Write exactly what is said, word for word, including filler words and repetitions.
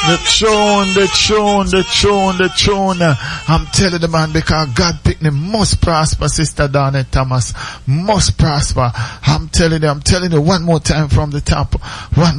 The tune, the tune, the tune, the tune. I'm telling the man, because God picked me, must prosper, Sister Donna Thomas. Must prosper. I'm telling you, I'm telling you one more time from the top. One